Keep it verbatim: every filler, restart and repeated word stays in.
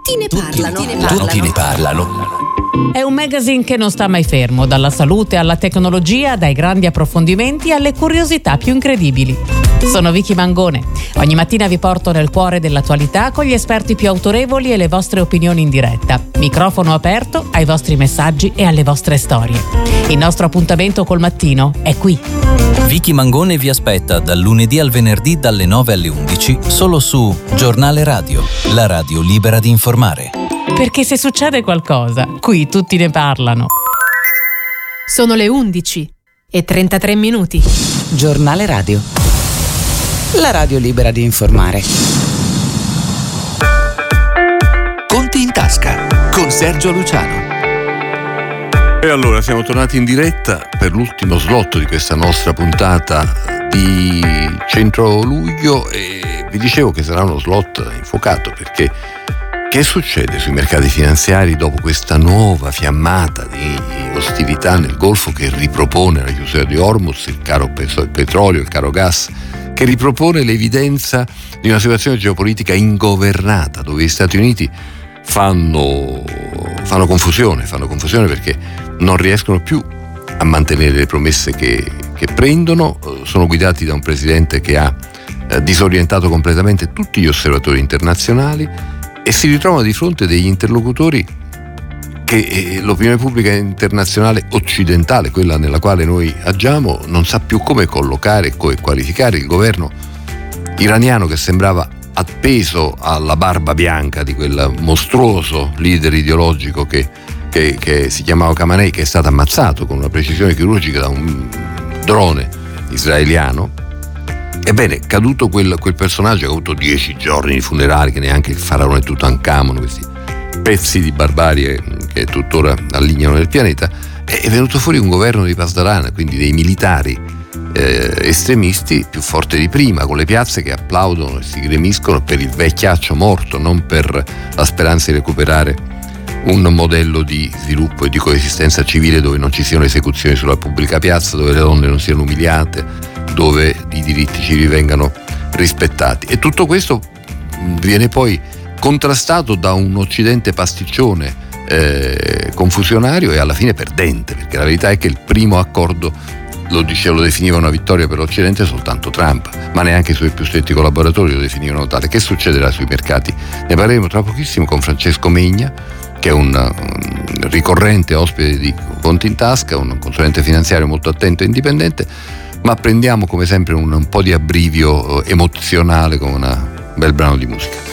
Tutti ne parlano. Tutti ne parlano. Tutti ne parlano. È un magazine che non sta mai fermo, dalla salute alla tecnologia, dai grandi approfondimenti alle curiosità più incredibili. Sono Vicky Mangone. Ogni mattina vi porto nel cuore dell'attualità con gli esperti più autorevoli e le vostre opinioni in diretta. Microfono aperto ai vostri messaggi e alle vostre storie. Il nostro appuntamento col mattino è qui. Vicky Mangone vi aspetta dal lunedì al venerdì dalle nove alle undici solo su Giornale Radio, la radio libera di informare. Perché se succede qualcosa, qui tutti ne parlano. Sono le undici e trentatré minuti. Giornale Radio, la radio libera di informare. Conti in tasca con Sergio Luciano. E allora siamo tornati in diretta per l'ultimo slot di questa nostra puntata di centro luglio e vi dicevo che sarà uno slot infuocato perché che succede sui mercati finanziari dopo questa nuova fiammata di ostilità nel Golfo che ripropone la chiusura di Hormuz, il caro petrolio, il caro gas, che ripropone l'evidenza di una situazione geopolitica ingovernata dove gli Stati Uniti fanno, fanno confusione, fanno confusione perché non riescono più a mantenere le promesse che, che prendono, sono guidati da un presidente che ha eh, disorientato completamente tutti gli osservatori internazionali e si ritrovano di fronte degli interlocutori che eh, l'opinione pubblica internazionale occidentale, quella nella quale noi agiamo, non sa più come collocare e come qualificare. Il governo iraniano che sembrava appeso alla barba bianca di quel mostruoso leader ideologico che, che, che si chiamava Khamenei, che è stato ammazzato con una precisione chirurgica da un drone israeliano. Ebbene, caduto quel, quel personaggio che ha avuto dieci giorni di funerali, che neanche il faraone Tutankhamon, questi pezzi di barbarie che tuttora allignano il pianeta, è venuto fuori un governo di Pasdaran, quindi dei militari eh, estremisti più forte di prima, con le piazze che applaudono e si gremiscono per il vecchiaccio morto, non per la speranza di recuperare un modello di sviluppo e di coesistenza civile dove non ci siano esecuzioni sulla pubblica piazza, dove le donne non siano umiliate, dove i diritti civili vengano rispettati. E tutto questo viene poi contrastato da un Occidente pasticcione, eh, confusionario e alla fine perdente, perché la verità è che il primo accordo lo, diceva, lo definiva una vittoria per l'Occidente soltanto Trump, ma neanche i suoi più stretti collaboratori lo definivano tale. Che succederà sui mercati? Ne parleremo tra pochissimo con Francesco Megna, che è un, un ricorrente ospite di Conti in Tasca, un consulente finanziario molto attento e indipendente. Ma prendiamo come sempre un, un po' di abbrivio emozionale con un bel brano di musica.